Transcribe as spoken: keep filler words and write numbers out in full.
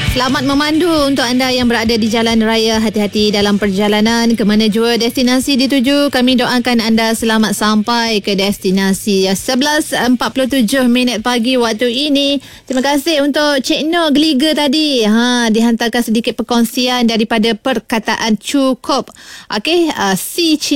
Selamat memandu untuk anda yang berada di jalan raya. Hati-hati dalam perjalanan ke mana jua destinasi dituju. Kami doakan anda selamat sampai ke destinasi. sebelas empat puluh tujuh minit pagi waktu ini. Terima kasih untuk Cik Noh Geliga tadi. Ha, dihantarkan sedikit perkongsian daripada perkataan cukup. Okey, uh, si